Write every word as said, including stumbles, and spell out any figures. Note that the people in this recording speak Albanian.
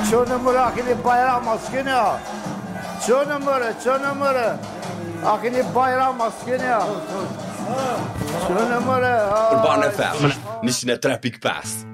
چه numere akili bayram maskeni ya. Çe numere, çe numere. Akili bayram maskeni ya. Çe numere. Urbana F M, nisina tre pikk pest.